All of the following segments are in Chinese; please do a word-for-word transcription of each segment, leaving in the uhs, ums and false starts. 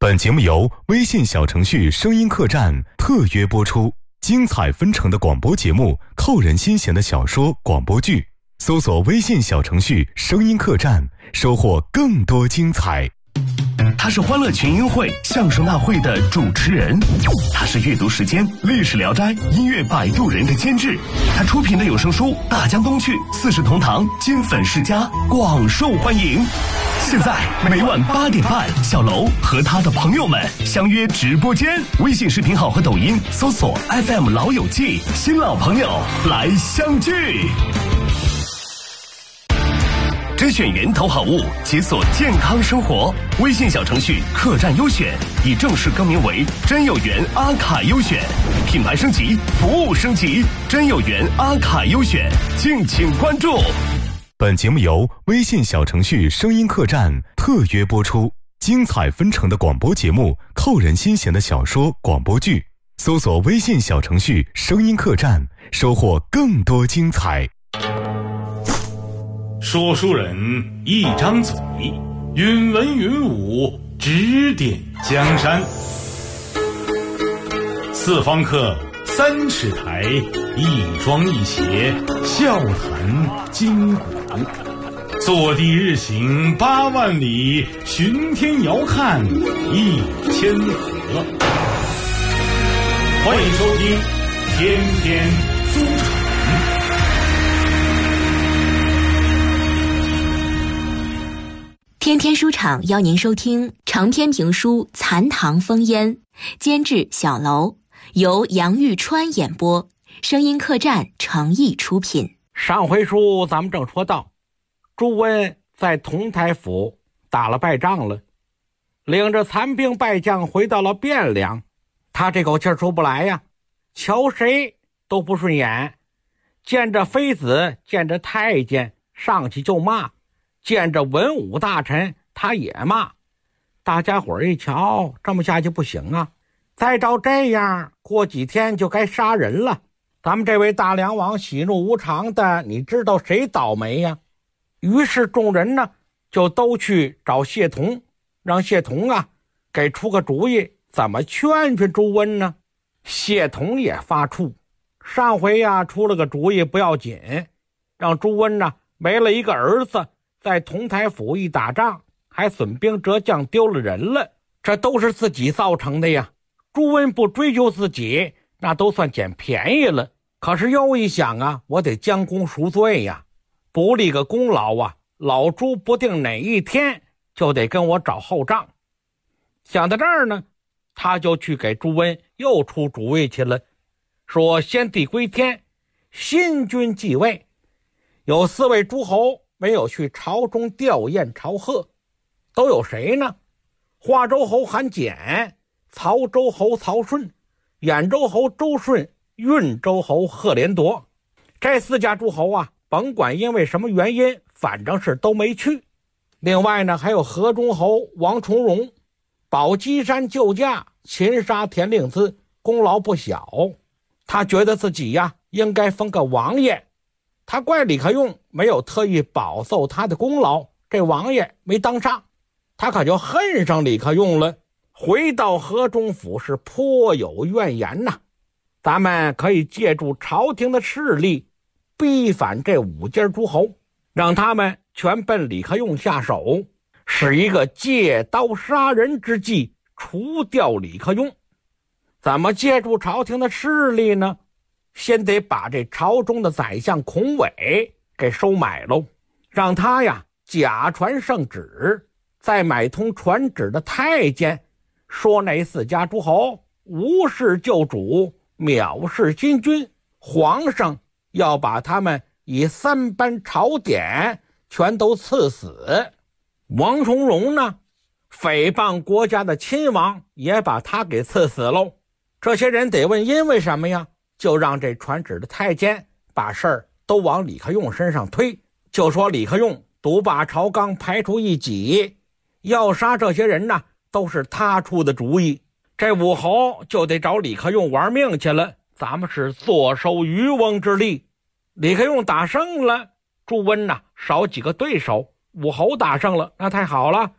本节目由微信小程序声音客栈特约播出，精彩纷呈的广播节目，扣人心弦的小说广播剧，搜索微信小程序声音客栈，收获更多精彩。 他是欢乐群英会相声大会的主持人，他是阅读时间历史聊斋音乐摆渡人的监制，他出品的有声书《大江东去》四世同堂金粉世家广受欢迎。现在每晚八点半，小楼和他的朋友们相约直播间，微信视频号和抖音搜索 F M 老友记，新老朋友来相聚。甄选源投好物，解锁健康生活。微信小程序客栈优选已正式更名为真有缘阿卡优选，品牌升级，服务升级，真有缘阿卡优选，敬请关注。 本节目由微信小程序声音客栈特约播出，精彩纷呈的广播节目，扣人心弦的小说广播剧，搜索微信小程序声音客栈，收获更多精彩。 说书人一张嘴，云文云武，指点江山。四方客，三尺台，一庄一谐，笑谈今古。坐地日行八万里，巡天遥看一千河。欢迎收听天天书场。 天天书场邀您收听长篇评书《残唐风烟》，监制小楼，由杨玉川演播，声音客栈诚意出品。 上回书咱们正说到，朱温在同台府打了败仗了，领着残兵败将回到了汴梁，他这口气出不来呀，瞧谁都不顺眼，见着妃子，见着太监，上去就骂，见着文武大臣他也骂。大家伙儿一瞧，这么下去不行啊，再照这样过几天就该杀人了，咱们这位大梁王喜怒无常的，你知道谁倒霉呀？于是众人呢就都去找谢同，让谢同啊给出个主意，怎么劝劝朱温呢？谢同也发怵，上回呀出了个主意不要紧，让朱温呢没了一个儿子，在同台府一打仗还损兵折将，丢了人了，这都是自己造成的呀。朱温不追究自己，那都算捡便宜了。可是又一想啊，我得将功赎罪呀，不立个功劳啊，老朱不定哪一天就得跟我找后账。想到这儿呢，他就去给朱温又出主意去了，说先帝归天，新君继位，有四位诸侯没有去朝中吊唁朝贺，都有谁呢？华州侯韩简，曹州侯曹顺，兖州侯周顺，运州侯贺连铎。这四家诸侯啊，甭管因为什么原因，反正是都没去。另外呢，还有河中侯王重荣，宝鸡山救驾，擒杀田令孜，功劳不小。他觉得自己呀应该封个王爷，他怪李克用没有特意保奏他的功劳，这王爷没当上，他可就恨上李克用了。回到河中府是颇有怨言呐。咱们可以借助朝廷的势力逼反这五家诸侯，让他们全奔李克用下手，使一个借刀杀人之计，除掉李克用。怎么借助朝廷的势力呢？先得把这朝中的宰相孔伟给收买喽，让他呀假传圣旨，再买通传旨的太监，说那四家诸侯无视救主，藐视新君，皇上要把他们以三班朝典全都赐死。王重荣呢，诽谤国家的亲王，也把他给赐死喽。这些人得问因为什么呀？就让这传旨的太监把事儿都往李克用身上推，就说李克用独霸朝纲，排除异己，要杀这些人呢都是他出的主意。这武侯就得找李克用玩命去了，咱们是坐收渔翁之利。李克用打胜了，朱温呐少几个对手，武侯打胜了，那太好了，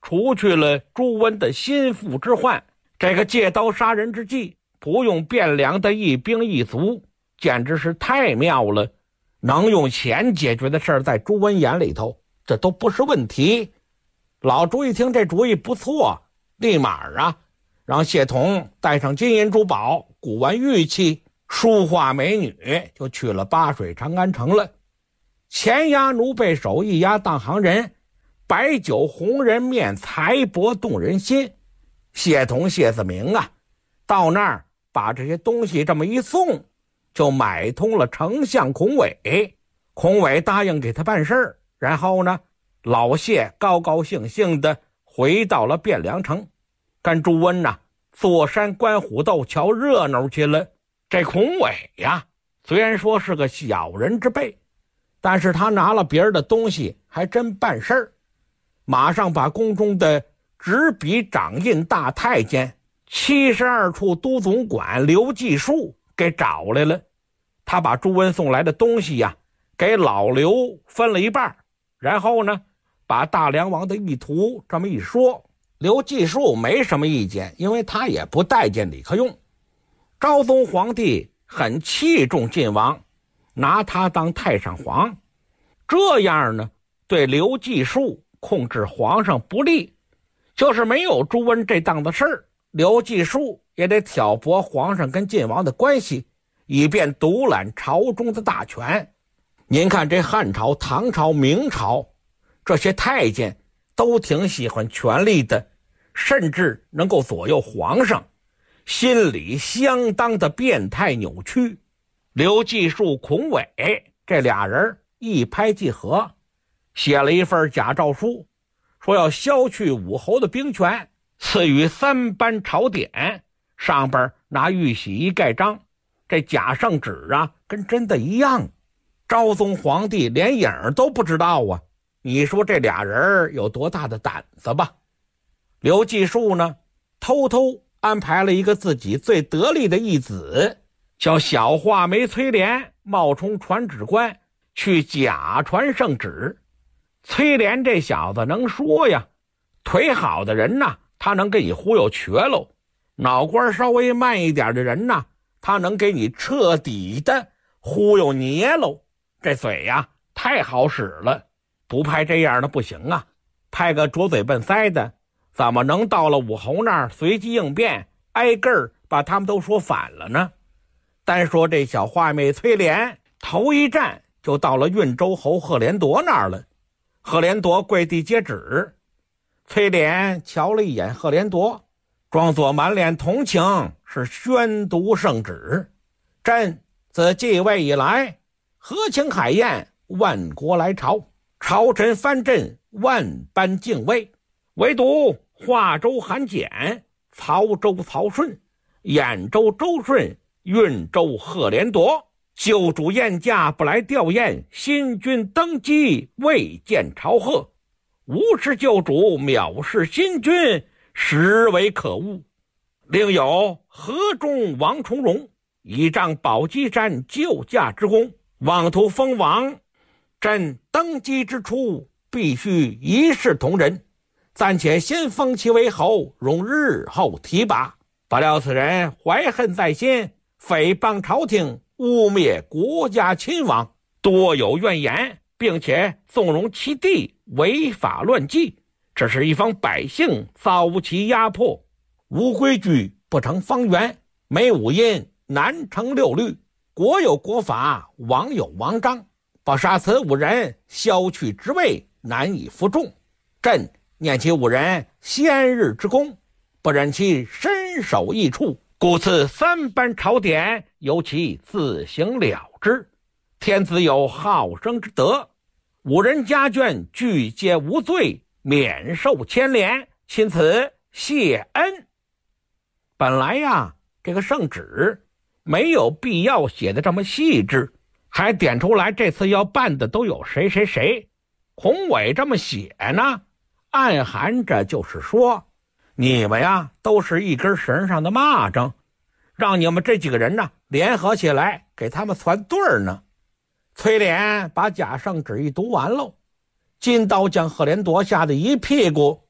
除去了朱温的心腹之患。这个借刀杀人之计，不用汴梁的一兵一卒，简直是太妙了。能用钱解决的事儿，在朱温眼里头，这都不是问题。老朱一听这主意不错，立马啊，让谢统带上金银珠宝、古玩玉器、书画美女，就去了巴水长安城了。前押奴婢手，一押当行人，白酒红人面，财帛动人心。谢统谢子明啊，到那儿把这些东西这么一送，就买通了丞相孔伟。孔伟答应给他办事儿，然后呢，老谢高高兴兴的回到了汴梁城，跟朱温呐坐山观虎斗，瞧热闹去了。这孔伟呀，虽然说是个小人之辈，但是他拿了别人的东西还真办事儿，马上把宫中的执笔掌印大太监、七十二处都总管刘继树给找来了。他把朱温送来的东西呀，给老刘分了一半，然后呢，把大梁王的意图这么一说，刘继树没什么意见，因为他也不待见李克用。昭宗皇帝很器重晋王，拿他当太上皇，这样呢，对刘继树控制皇上不利。就是没有朱温这档子事儿，刘继树也得挑拨皇上跟晋王的关系，以便独揽朝中的大权。您看这汉朝、唐朝、明朝，这些太监都挺喜欢权力的，甚至能够左右皇上，心理相当的变态扭曲。刘继树、孔伟这俩人一拍即合，写了一份假诏书，说要削去武侯的兵权，赐予三班朝典，上边拿玉玺一盖章，这假圣旨啊跟真的一样。昭宗皇帝连影都不知道啊，你说这俩人有多大的胆子吧？刘继树呢，偷偷安排了一个自己最得力的义子，叫小画眉崔莲，冒充传旨官去假传圣旨。崔莲这小子能说呀，腿好的人呐，他能给你忽悠瘸喽；脑瓜稍微慢一点的人呐，他能给你彻底的忽悠捏喽。这嘴呀太好使了，不派这样的不行啊，派个拙嘴笨腮的，怎么能到了武侯那儿随机应变，挨个儿把他们都说反了呢？单说这小画眉崔莲，头一站就到了运州侯赫连铎那儿了。赫连铎跪地接旨，崔莲瞧了一眼赫连铎，装作满脸同情，是宣读圣旨：朕自继位以来，河清海晏，万国来朝，朝臣藩镇，万般敬畏，唯独华州韩简、曹州曹顺、兖州周顺、运州赫连铎，旧主宴驾不来吊唁，新君登基未见朝贺，无视旧主，藐视新君，实为可恶。另有河中王重荣，倚仗宝鸡山救驾之功，妄图封王。朕登基之初，必须一视同仁，暂且先封其为侯，容日后提拔。不料此人怀恨在心，诽谤朝廷，污蔑国家亲王，多有怨言，并且纵容其弟违法乱纪，这是一方百姓遭其压迫。无规矩不成方圆，没五音难成六律。国有国法，王有王章，不杀此五人，削去职位，难以服众。朕念其五人先日之功，不忍其身首异处，故此三班朝典，由其自行了之。天子有好生之德，五人家眷俱皆无罪，免受牵连，钦此谢恩。本来呀，这个圣旨没有必要写的这么细致，还点出来这次要办的都有谁谁谁。孔伟这么写呢，暗含着就是说，你们呀都是一根绳上的蚂蚱，让你们这几个人呢联合起来给他们团对儿呢。崔莲把假圣旨一读完喽，金刀将赫连铎吓得一屁股，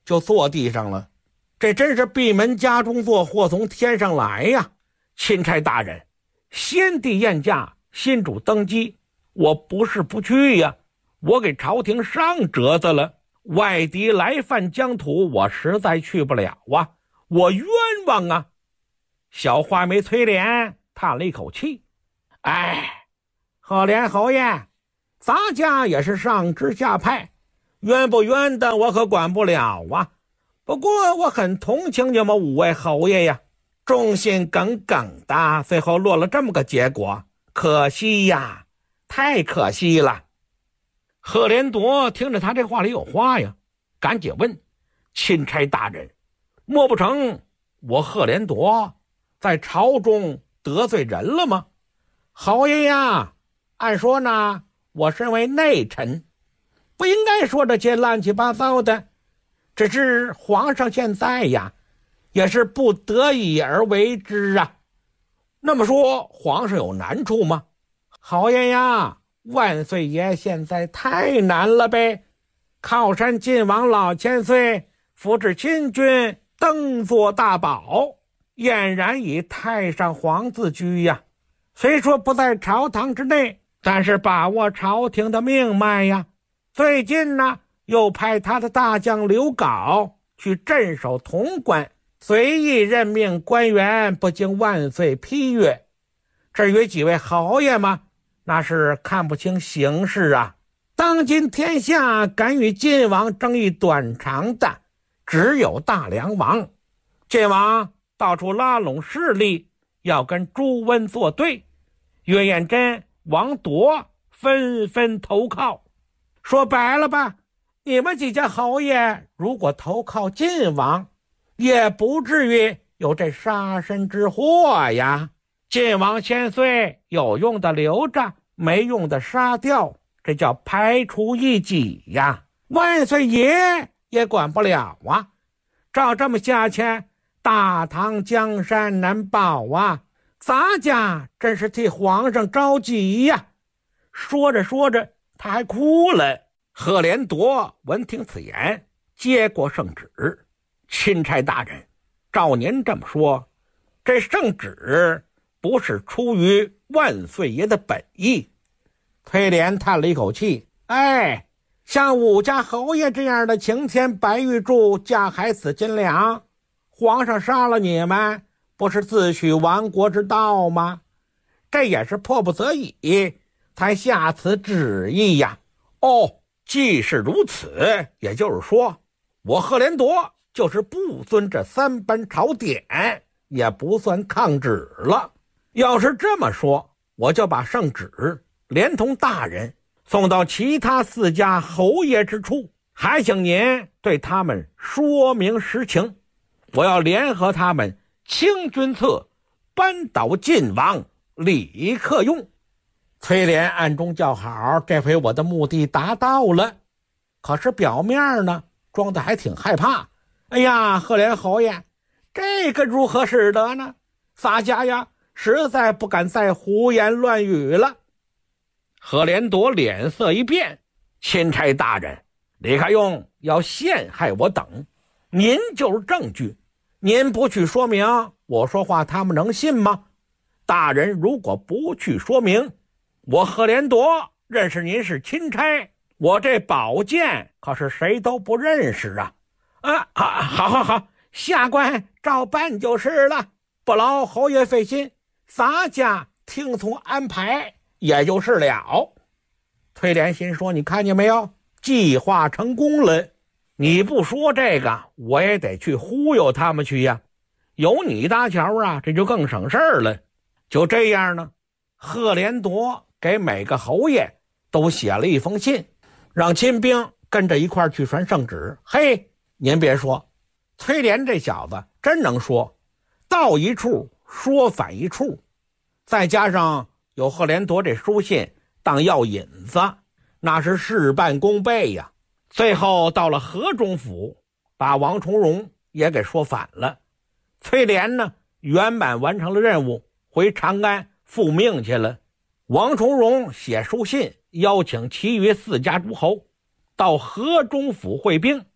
就坐地上了。这真是闭门家中坐，祸从天上来呀！钦差大人，先帝宴驾，新主登基，我不是不去呀，我给朝廷上折子了，外敌来犯疆土，我实在去不了啊，我冤枉啊！小画眉崔莲叹了一口气，哎，赫连侯爷，咱家也是上知下派，冤不冤的我可管不了啊。不过我很同情你们五位侯爷呀，忠心耿耿的，最后落了这么个结果，可惜呀，太可惜了。赫连铎听着他这话里有话呀，赶紧问钦差大人，莫不成我赫连铎在朝中得罪人了吗？侯爷呀，按说呢，我身为内臣，不应该说这些乱七八糟的，只是皇上现在呀，也是不得已而为之啊。那么说，皇上有难处吗？侯爷呀，万岁爷现在太难了呗，靠山晋王老千岁扶持亲军登做大宝，俨然以太上皇自居呀。虽说不在朝堂之内，但是把握朝廷的命脉呀。最近呢，又派他的大将刘镐去镇守潼关，随意任命官员，不经万岁批阅。至于几位侯爷嘛，那是看不清形势啊。当今天下敢与晋王争一短长的，只有大梁王。晋王到处拉拢势力，要跟朱温作对，岳彦真、王铎纷纷投靠。说白了吧，你们几家侯爷如果投靠晋王，也不至于有这杀身之祸呀。晋王千岁，有用的留着，没用的杀掉，这叫排除异己呀。万岁爷也管不了啊。照这么下去，大唐江山难保啊，咱家真是替皇上着急呀。说着说着，他还哭了。赫连铎闻听此言，接过圣旨，钦差大人，照您这么说，这圣旨不是出于万岁爷的本意。崔莲叹了一口气，哎，像武家侯爷这样的擎天白玉柱，架海紫金梁，皇上杀了你们，不是自取亡国之道吗？这也是迫不得已才下此旨意呀。哦，既是如此，也就是说，我赫连铎就是不遵这三班朝典，也不算抗旨了。要是这么说，我就把圣旨连同大人送到其他四家侯爷之处，还请您对他们说明实情。我要联合他们清君侧，扳倒晋王，立刻用。崔莲暗中叫好，这回我的目的达到了。可是表面呢，装的还挺害怕。哎呀，赫连侯爷，这个如何使得呢？洒家呀，实在不敢再胡言乱语了。赫连铎脸色一变，钦差大人，李克用要陷害我等，您就是证据。您不去说明，我说话他们能信吗？大人如果不去说明，我赫连铎认识您是钦差，我这宝剑可是谁都不认识啊！啊啊，好好好，下官照办就是了，不劳侯爷费心，咱家听从安排也就是了。崔莲心说，你看见没有，计划成功了。你不说这个，我也得去忽悠他们去呀。有你搭桥啊，这就更省事儿了。就这样呢，赫连铎给每个侯爷都写了一封信，让亲兵跟着一块去传圣旨。嘿，您别说，崔莲这小子真能说，到一处说反一处，再加上有赫连铎这书信当药引子，那是事半功倍呀。最后到了河中府，把王重荣也给说反了。崔莲呢，圆满完成了任务，回长安复命去了。王重荣写书信邀请其余四家诸侯到河中府会兵，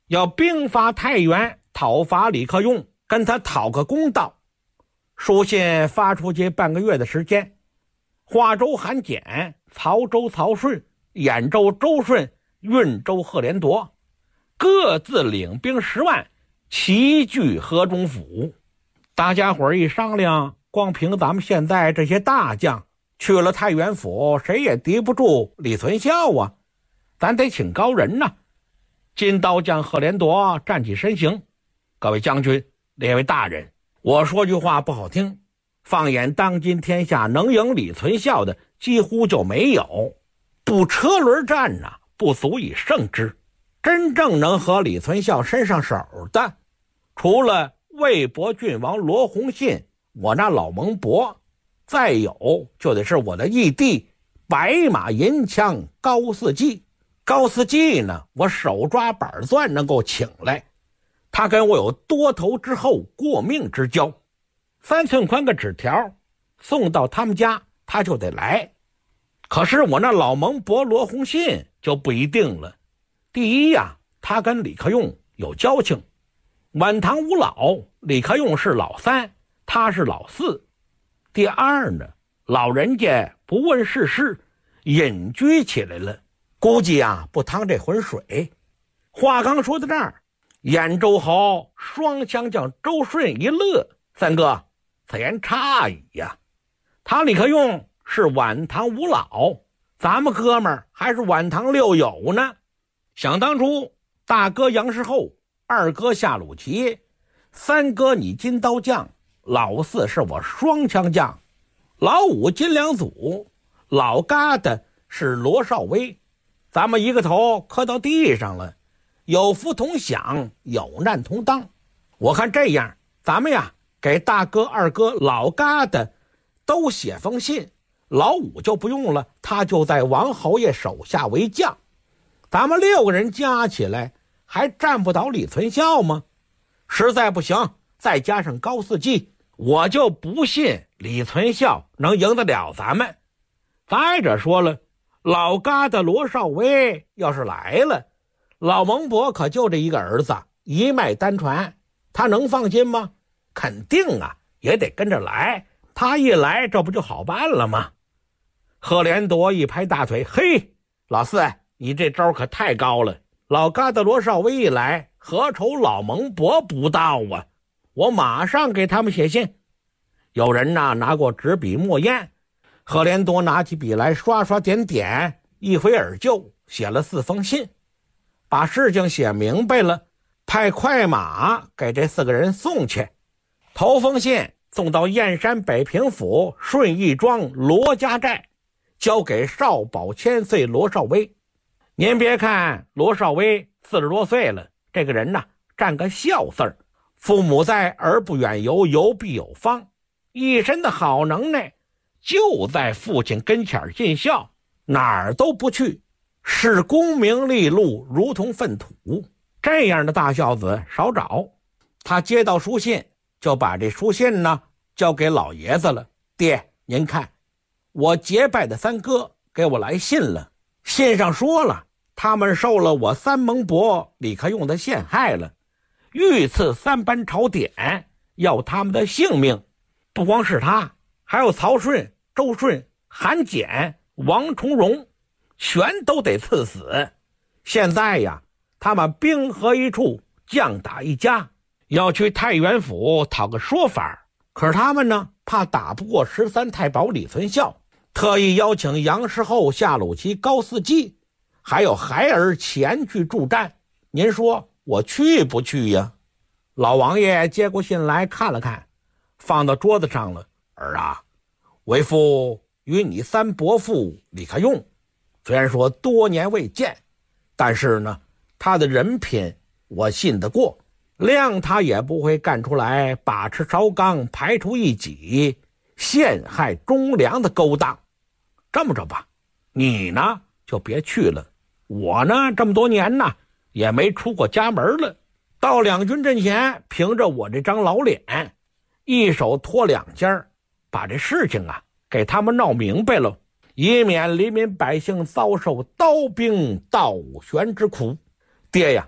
要兵发太原，讨伐李克用，跟他讨个公道。书信发出去半个月的时间，华州韩简、曹州曹顺、兖州周顺、运州贺连铎各自领兵十万，齐聚河中府。大家伙儿一商量，光凭咱们现在这些大将去了太原府，谁也敌不住李存孝啊，咱得请高人呐。金刀将贺连铎站起身形，各位将军、列位大人，我说句话不好听，放眼当今天下，能赢李存孝的几乎就没有，不车轮战呐、啊，不足以胜之。真正能和李存孝伸上手的，除了魏博郡王罗洪信，我那老蒙博，再有就得是我的义弟白马银枪高四季。高四季呢，我手抓板钻能够请来，他跟我有多头之后过命之交，三寸宽个纸条送到他们家他就得来。可是我那老蒙博罗洪信就不一定了。第一呀，他跟李克用有交情，晚唐五老，李克用是老三，他是老四。第二呢，老人家不问世事，隐居起来了，估计啊不趟这浑水。话刚说到这儿，兖州侯双枪将周顺一乐，三哥，此言差矣呀、啊！他李克用是晚唐五老，咱们哥们儿还是晚唐六友呢。想当初，大哥杨世厚，二哥夏鲁齐，三哥你金刀将，老四是我双枪将，老五金良祖，老疙瘩是罗少威，咱们一个头磕到地上了，有福同享，有难同当。我看这样，咱们呀给大哥二哥老疙瘩都写封信，老五就不用了，他就在王侯爷手下为将，咱们六个人加起来还占不倒李存孝吗？实在不行，再加上高四季，我就不信李存孝能赢得了咱们。再者说了，老疙瘩罗少威要是来了，老蒙博可就这一个儿子，一脉单传，他能放心吗？肯定啊，也得跟着来，他一来这不就好办了吗？贺连铎一拍大腿，嘿，老四，你这招可太高了，老疙瘩罗少威一来，何愁老蒙博不到啊？我马上给他们写信。有人呐拿过纸笔墨砚，贺连铎拿起笔来刷刷点点，一挥而就写了四封信，把事情写明白了，派快马给这四个人送去。头封信送到燕山北平府顺义庄罗家寨，交给少保千岁罗少威。您别看罗少威四十多岁了，这个人呐占个孝字儿，父母在而不远游，游必有方，一身的好能耐就在父亲跟前尽孝，哪儿都不去，视功名利禄如同粪土。这样的大孝子少找。他接到书信，就把这书信呢交给老爷子了。爹，您看，我结拜的三哥给我来信了，信上说了，他们受了我三蒙伯李克用的陷害了，御赐三班朝典，要他们的性命。不光是他，还有曹顺、周顺、韩简、王重荣，全都得赐死。现在呀，他们兵合一处，将打一家，要去太原府讨个说法。可是他们呢，怕打不过十三太保李存孝，特意邀请杨世厚、夏鲁齐、高四季，还有孩儿前去助战。您说我去不去呀？老王爷接过信来看了看，放到桌子上了。儿啊，为父与你三伯父李克用，虽然说多年未见，但是呢，他的人品我信得过，谅他也不会干出来把持朝纲、排除异己、陷害忠良的勾当。这么着吧，你呢就别去了，我呢这么多年呢也没出过家门了，到两军阵前，凭着我这张老脸，一手托两家，把这事情啊给他们闹明白了，以免黎民百姓遭受刀兵倒悬之苦。爹呀，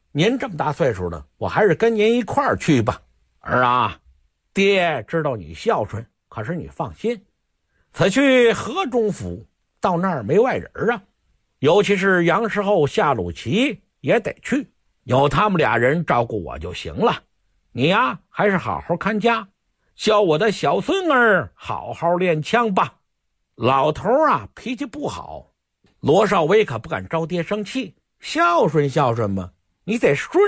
您这么大岁数了，我还是跟您一块儿去吧。儿啊，爹知道你孝顺，可是你放心，此去河中府，到那儿没外人啊，尤其是杨氏后夏鲁齐也得去，有他们俩人照顾我就行了。你呀，还是好好看家，教我的小孙儿好好练枪吧。老头啊，脾气不好，罗少威可不敢招爹生气，孝顺孝顺嘛，你得顺